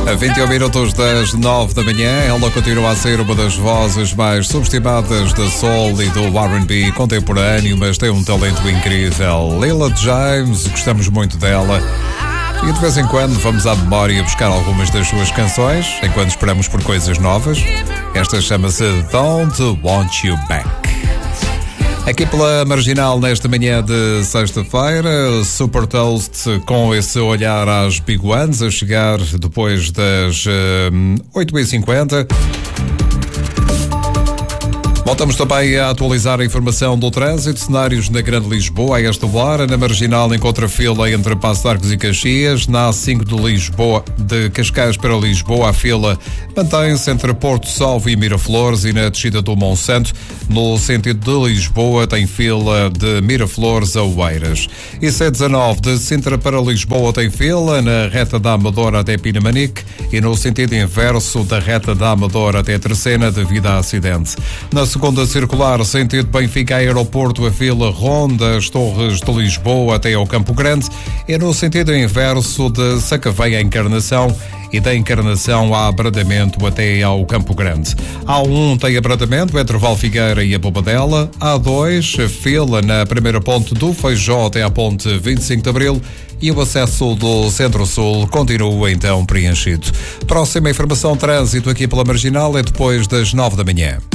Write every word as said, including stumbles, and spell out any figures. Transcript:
A vinte e um minutos das nove da manhã, ela continua a ser uma das vozes mais subestimadas da soul e do R and B contemporâneo, mas tem um talento incrível. Lila James, gostamos muito dela. E de vez em quando vamos à memória buscar algumas das suas canções, enquanto esperamos por coisas novas. Esta chama-se Don't Want You Back. Aqui pela Marginal, nesta manhã de sexta-feira, Super Toast com esse olhar às Big Ones, a chegar depois das uh, oito e cinquenta. Voltamos também a atualizar a informação do trânsito, cenários na Grande Lisboa a esta hora. Na Marginal encontra fila entre Passo de Arcos e Caxias. Na A cinco de Lisboa, de Cascais para Lisboa, a fila mantém-se entre Porto Salvo e Miraflores, e na descida do Monsanto, no sentido de Lisboa, tem fila de Miraflores a Oeiras. E C dezanove de Sintra para Lisboa tem fila na reta da Amadora até Pinamanique e no sentido inverso da reta da Amadora até Terceira devido a acidente. Na segunda circular, sentido Benfica Aeroporto, a fila ronda as Torres de Lisboa até ao Campo Grande, e no sentido inverso de Sacavém à Encarnação e da Encarnação a Abradamento até ao Campo Grande. A um tem abradamento entre Valfigueira e a Bobadela. A dois, fila na primeira ponte do Feijó até à ponte vinte e cinco de Abril, e o acesso do Centro-Sul continua então preenchido. Próxima informação trânsito aqui pela Marginal é depois das nove da manhã.